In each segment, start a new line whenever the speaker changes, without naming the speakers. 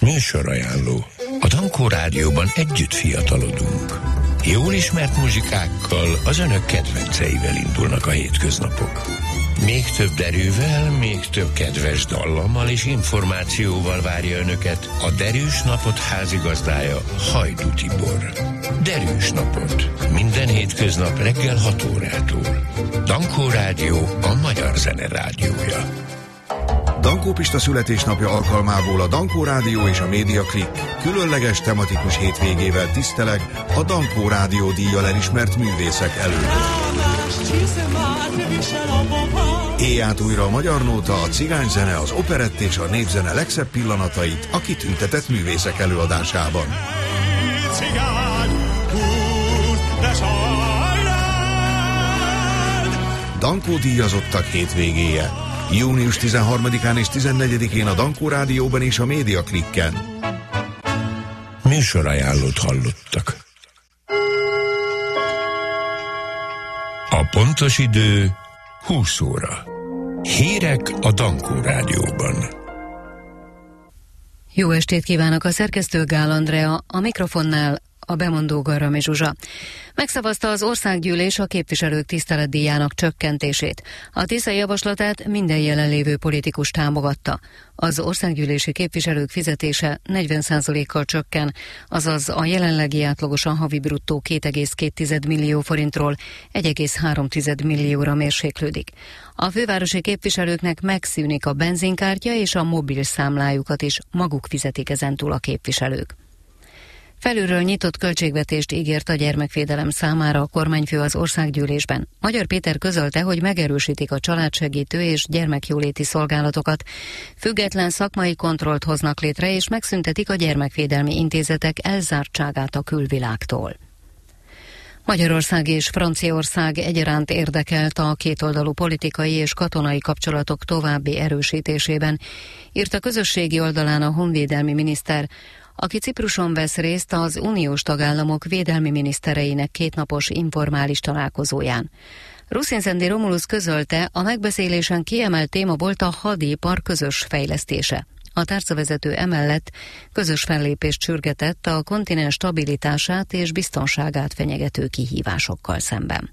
Műsorajánló. A Dankó Rádióban együtt fiatalodunk. Jól ismert muzsikákkal, az önök kedvenceivel indulnak a hétköznapok. Még több derűvel, még több kedves dallammal és információval várja önöket a Derűs Napot házigazdája, Hajdú Tibor. Derűs Napot. Minden hétköznap reggel 6 órától. Dankó Rádió, a magyar zene rádiója.
Dankó Pista születésnapja alkalmából a Dankó Rádió és a Média Klik különleges tematikus hétvégével tiszteleg a Dankó Rádió díjjal elismert művészek előtt. Éj át újra a magyar nóta, a cigányzene, az operett és a népzene legszebb pillanatait a kitüntetett művészek előadásában. Dankó díjazottak hétvégéje. Június 13-án és 14-én a Dankó Rádióban és a Média Klikken.
Műsorajánlót hallottak. A pontos idő 20 óra. Hírek a Dankó Rádióban.
Jó estét kívánok, a szerkesztő Gál Andrea, a mikrofonnál a bemondó Garami Zsuzsa. Megszavazta az országgyűlés a képviselők tiszteletdíjának csökkentését. A Tisza javaslatát minden jelenlévő politikus támogatta. Az országgyűlési képviselők fizetése 40%-kal csökken, azaz a jelenlegi átlagosan havi bruttó 2,2 millió forintról 1,3 millióra mérséklődik. A fővárosi képviselőknek megszűnik a benzinkártya, és a mobil számlájukat is maguk fizetik ezentúl a képviselők. Felülről nyitott költségvetést ígért a gyermekvédelem számára a kormányfő az országgyűlésben. Magyar Péter közölte, hogy megerősítik a családsegítő és gyermekjóléti szolgálatokat, független szakmai kontrollt hoznak létre, és megszüntetik a gyermekvédelmi intézetek elzártságát a külvilágtól. Magyarország és Franciaország egyaránt érdekelt a kétoldalú politikai és katonai kapcsolatok további erősítésében, írt a közösségi oldalán a honvédelmi miniszter, aki Cipruson vesz részt az uniós tagállamok védelmi minisztereinek kétnapos informális találkozóján. Ruszinszendi Romulus közölte, a megbeszélésen kiemelt téma volt a hadipar közös fejlesztése. A tárcavezető emellett közös fellépést sürgetett a kontinens stabilitását és biztonságát fenyegető kihívásokkal szemben.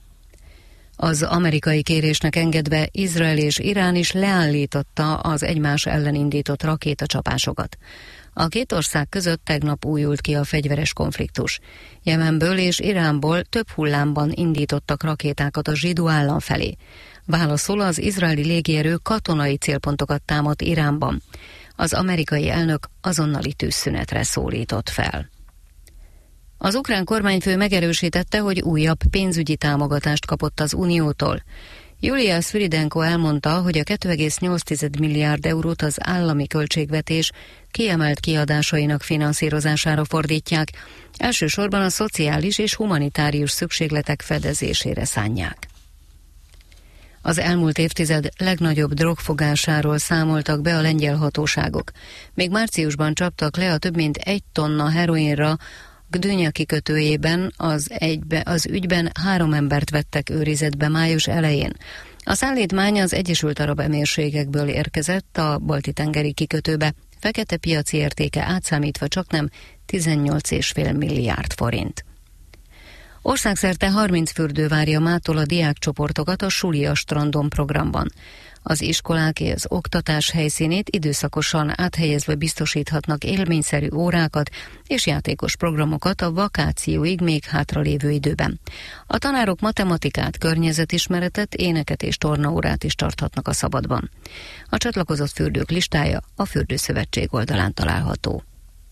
Az amerikai kérésnek engedve Izrael és Irán is leállította az egymás ellen indított rakétacsapásokat. A két ország között tegnap újult ki a fegyveres konfliktus. Jemenből és Iránból több hullámban indítottak rakétákat a zsidó állam felé. Válaszul az izraeli légierő katonai célpontokat támadt Iránban. Az amerikai elnök azonnali tűzszünetre szólított fel. Az ukrán kormányfő megerősítette, hogy újabb pénzügyi támogatást kapott az Uniótól. Julia Sviridenko elmondta, hogy a 2,8 milliárd eurót az állami költségvetés kiemelt kiadásainak finanszírozására fordítják, elsősorban a szociális és humanitárius szükségletek fedezésére szánják. Az elmúlt évtized legnagyobb drogfogásáról számoltak be a lengyel hatóságok. Még márciusban csaptak le a több mint 1 tonna heroinra, Gdynia kikötőjében az ügyben 3 embert vettek őrizetbe május elején. A szállítmány az Egyesült Arab Emírségekből érkezett a Balti-tengeri kikötőbe, fekete piaci értéke átszámítva csaknem 18,5 milliárd forint. Országszerte 30 fürdő várja mától a diákcsoportokat a Suli a strandon programban. Az iskolák és az oktatás helyszínét időszakosan áthelyezve biztosíthatnak élményszerű órákat és játékos programokat a vakációig még hátralévő időben. A tanárok matematikát, környezetismeretet, éneket és tornaórát is tarthatnak a szabadban. A csatlakozott fürdők listája a Fürdőszövetség oldalán található.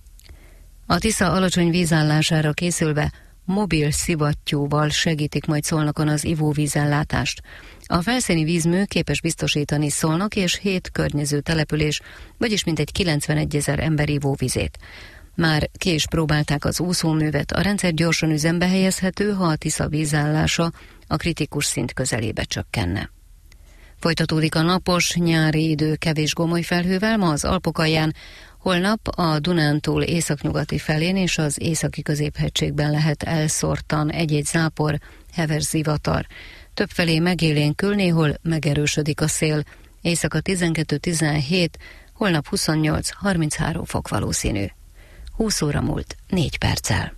A Tisza alacsony vízállására készülve mobil szivattyúval segítik majd Szolnokon az ivóvízellátást. A felszíni vízmű képes biztosítani Szolnok és 7 környező település, vagyis mintegy 91 000 ember ivóvizét. Már ki is próbálták az úszóművet, a rendszer gyorsan üzembe helyezhető, ha a Tisza vízállása a kritikus szint közelébe csökkenne. Folytatódik a napos, nyári idő kevés gomoly felhővel, ma az Alpok alján, holnap a Dunántúl északnyugati felén és az északi középhegységben lehet elszórtan egy-egy zápor, heves zivatar. Többfelé megélénkül, néhol megerősödik a szél, éjszaka 12-17, holnap 28-33 fok valószínű. 20 óra múlt 4 perccel.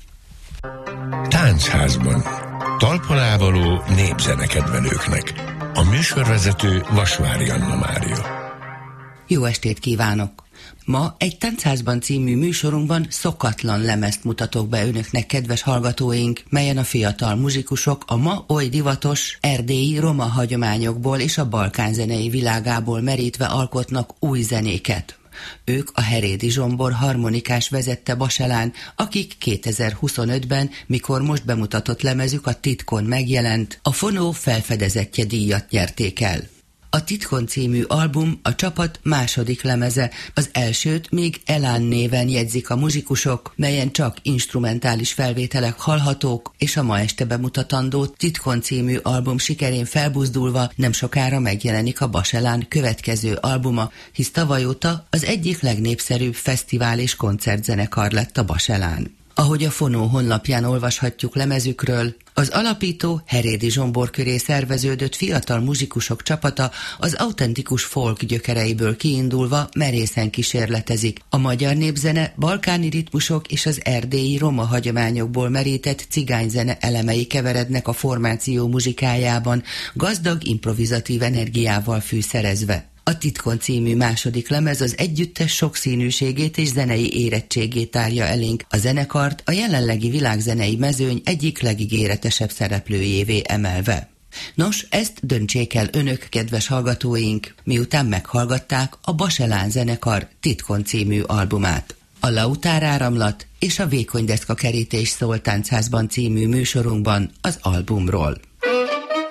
Táncházban. Talpalávaló népzenekedvelőknek. A műsorvezető Vasvári Anna Mária.
Jó estét kívánok! Ma egy Táncházban című műsorunkban szokatlan lemezt mutatok be önöknek, kedves hallgatóink, melyen a fiatal muzsikusok a ma oly divatos erdélyi roma hagyományokból és a balkán zenei világából merítve alkotnak új zenéket. Ők a Herédi Zsombor harmonikás vezette Baselán, akik 2025-ben, mikor most bemutatott lemezük a Titkon megjelent, a Fonó felfedezettje díjat nyerték el. A Titkon című album a csapat második lemeze, az elsőt még Elán néven jegyzik a muzsikusok, melyen csak instrumentális felvételek hallhatók, és a ma este bemutatandó Titkon című album sikerén felbuzdulva nem sokára megjelenik a Baselán következő albuma, hisz tavaly óta az egyik legnépszerűbb fesztivál és koncertzenekar lett a Baselán. Ahogy a Fonó honlapján olvashatjuk lemezükről, az alapító Herédi Zsombor köré szerveződött fiatal muzsikusok csapata az autentikus folk gyökereiből kiindulva merészen kísérletezik. A magyar népzene, balkáni ritmusok és az erdélyi roma hagyományokból merített cigányzene elemei keverednek a formáció muzsikájában, gazdag improvizatív energiával fűszerezve. A Titkon című második lemez az együttes sokszínűségét és zenei érettségét tárja elénk, a zenekart a jelenlegi világzenei mezőny egyik legígéretesebb szereplőjévé emelve. Nos, ezt döntsék el önök, kedves hallgatóink, miután meghallgatták a Baselán zenekar Titkon című albumát. A Lautáráramlat és a Vékonydeszka kerítés szól Táncházban című műsorunkban az albumról.